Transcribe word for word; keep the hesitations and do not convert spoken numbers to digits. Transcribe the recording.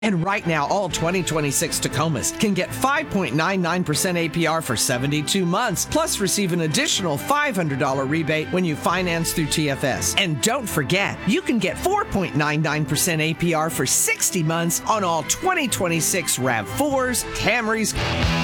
And right now, all twenty twenty-six Tacomas can get five point nine nine percent A P R for seventy-two months, plus receive an additional five hundred dollars rebate when you finance through T F S. And don't forget, you can get four point nine nine percent A P R for sixty months on all twenty twenty-six RAV fours, Camrys,